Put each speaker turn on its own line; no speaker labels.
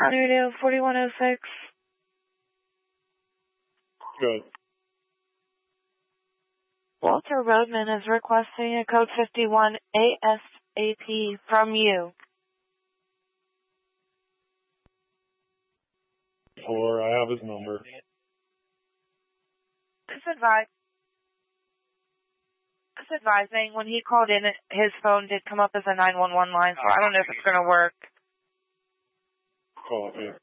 Radio 4106.
Good.
Walter Roadman is requesting a code 51 ASAP from you.
Or I have his number.
Just advising, when he called in, his phone did come up as a 911 line, so I don't know if it's going to work.
Copy.